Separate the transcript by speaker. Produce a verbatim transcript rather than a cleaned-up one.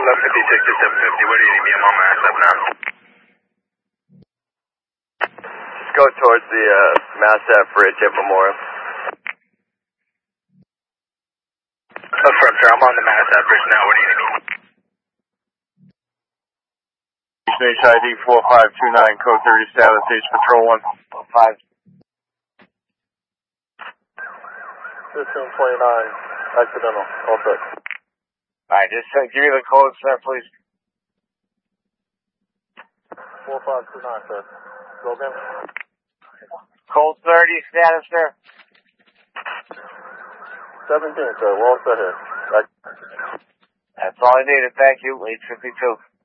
Speaker 1: left fifty-six to seven fifty. Where do you need me? I'm on my ass up now.
Speaker 2: Just go towards the uh, Mass Ave Bridge at Memorial.
Speaker 1: Affirm, sir. I'm on the Mass Ave Bridge now. Where do you need me?
Speaker 3: Station I D four five two nine, code thirty, status H Patrol one five.
Speaker 4: fifteen twenty-nine, accidental, all set.
Speaker 3: Alright, just uh, give me the code, sir, please.
Speaker 4: four five two nine, sir. Go again.
Speaker 3: Code thirty, status, sir.
Speaker 4: seventeen, sir. We're all set here. Back.
Speaker 3: That's all I needed, thank you, eight fifty-two.